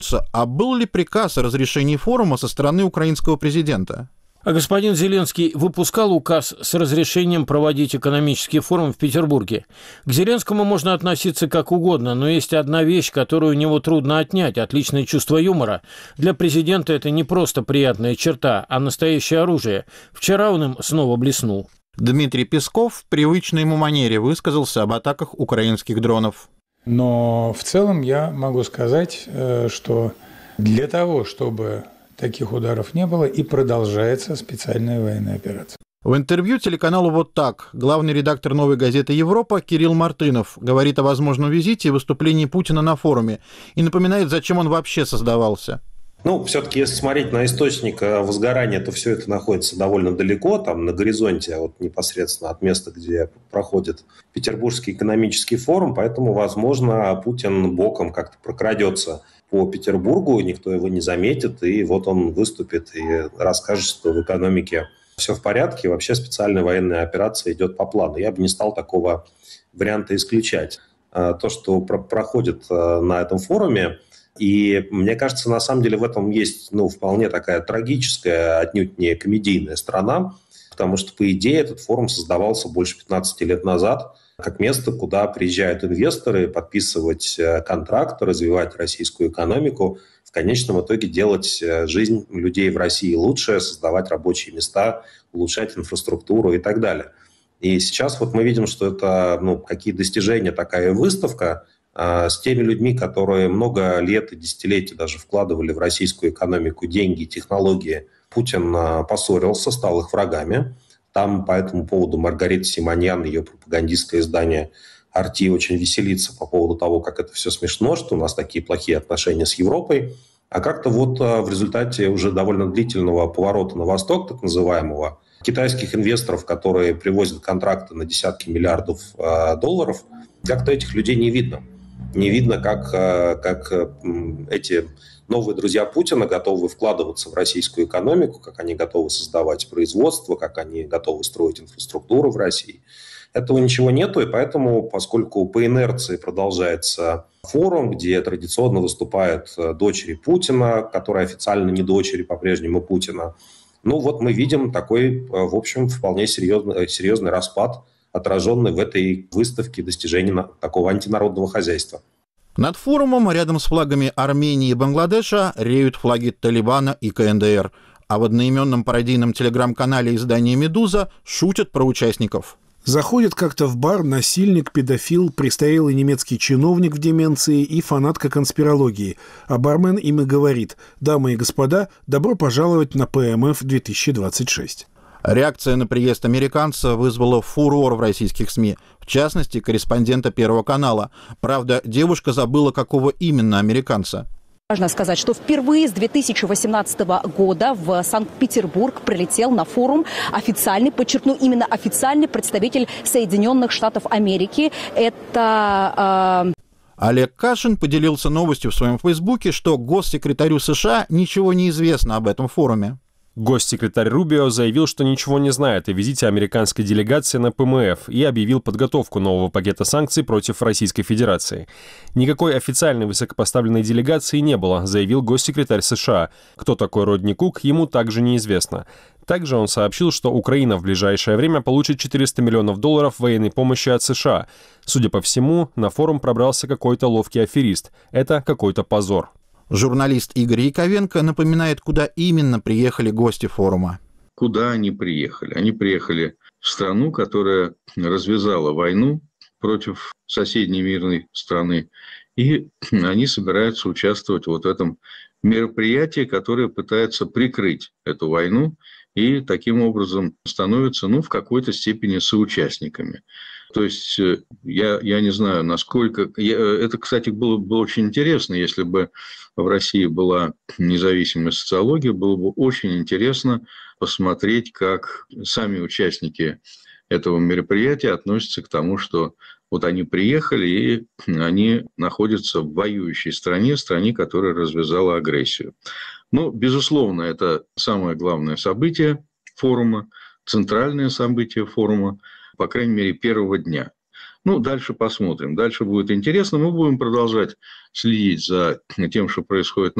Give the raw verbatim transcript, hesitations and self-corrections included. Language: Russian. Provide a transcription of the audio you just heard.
А был ли приказ о разрешении форума со стороны украинского президента? А господин Зеленский выпускал указ с разрешением проводить экономический форум в Петербурге. К Зеленскому можно относиться как угодно, но есть одна вещь, которую у него трудно отнять – отличное чувство юмора. Для президента это не просто приятная черта, а настоящее оружие. Вчера он им снова блеснул. Дмитрий Песков в привычной ему манере высказался об атаках украинских дронов. Но в целом я могу сказать, что для того, чтобы таких ударов не было, и продолжается специальная военная операция. В интервью телеканалу «Вот так» главный редактор «Новой газеты Европа» Кирилл Мартынов говорит о возможном визите и выступлении Путина на форуме и напоминает, зачем он вообще создавался. Ну, все-таки, если смотреть на источник возгорания, то все это находится довольно далеко, там на горизонте, вот непосредственно от места, где проходит Петербургский экономический форум, поэтому, возможно, Путин боком как-то прокрадется по Петербургу, никто его не заметит, и вот он выступит и расскажет, что в экономике все в порядке, и вообще специальная военная операция идет по плану. Я бы не стал такого варианта исключать. То, что проходит на этом форуме, и мне кажется, на самом деле в этом есть ну, вполне такая трагическая, отнюдь не комедийная сторона, потому что, по идее, этот форум создавался больше пятнадцати лет назад как место, куда приезжают инвесторы подписывать контракты, развивать российскую экономику, в конечном итоге делать жизнь людей в России лучше, создавать рабочие места, улучшать инфраструктуру и так далее. И сейчас вот мы видим, что это ну, какие достижения такая выставка, с теми людьми, которые много лет и десятилетий даже вкладывали в российскую экономику деньги, технологии. Путин поссорился, стал их врагами. Там по этому поводу Маргарита Симоньян, ее пропагандистское издание эр ти, очень веселится по поводу того, как это все смешно, что у нас такие плохие отношения с Европой. А как-то вот в результате уже довольно длительного поворота на восток, так называемого, китайских инвесторов, которые привозят контракты на десятки миллиардов долларов, как-то этих людей не видно. Не видно, как, как эти новые друзья Путина готовы вкладываться в российскую экономику, как они готовы создавать производство, как они готовы строить инфраструктуру в России. Этого ничего нету, и поэтому, поскольку по инерции продолжается форум, где традиционно выступают дочери Путина, которые официально не дочери по-прежнему Путина, ну вот мы видим такой, в общем, вполне серьезный, серьезный распад, отраженный в этой выставке достижений такого антинародного хозяйства. Над форумом рядом с флагами Армении и Бангладеша реют флаги Талибана и ка эн дэ эр, а в одноименном пародийном телеграм-канале издания «Медуза» шутят про участников. Заходит как-то в бар насильник, педофил, престарелый немецкий чиновник в деменции и фанатка конспирологии. А бармен им и говорит: «Дамы и господа, добро пожаловать на пэ эм эф две тысячи двадцать шесть». Реакция на приезд американца вызвала фурор в российских СМИ, в частности, корреспондента Первого канала. Правда, девушка забыла, какого именно американца. Важно сказать, что впервые с две тысячи восемнадцатого года в Санкт-Петербург прилетел на форум официальный, подчеркну, именно официальный представитель Соединенных Штатов Америки. Это... Э... Олег Кашин поделился новостью в своем фейсбуке, что госсекретарю США ничего не известно об этом форуме. Госсекретарь Рубио заявил, что ничего не знает о визите американской делегации на пэ эм эф и объявил подготовку нового пакета санкций против Российской Федерации. Никакой официальной высокопоставленной делегации не было, заявил госсекретарь США. Кто такой Родни Кук, ему также неизвестно. Также он сообщил, что Украина в ближайшее время получит четыреста миллионов долларов военной помощи от США. Судя по всему, на форум пробрался какой-то ловкий аферист. Это какой-то позор. Журналист Игорь Яковенко напоминает, куда именно приехали гости форума. Куда они приехали? Они приехали в страну, которая развязала войну против соседней мирной страны, и они собираются участвовать вот в этом мероприятии, которое пытается прикрыть эту войну, и таким образом становятся, ну, в какой-то степени соучастниками. То есть, я, я не знаю, насколько... Я, это, кстати, было бы очень интересно, если бы в России была независимая социология, было бы очень интересно посмотреть, как сами участники этого мероприятия относятся к тому, что вот они приехали, и они находятся в воюющей стране, стране, которая развязала агрессию. Ну, безусловно, это самое главное событие форума, центральное событие форума, по крайней мере, первого дня. Ну, дальше посмотрим. Дальше будет интересно. Мы будем продолжать следить за тем, что происходит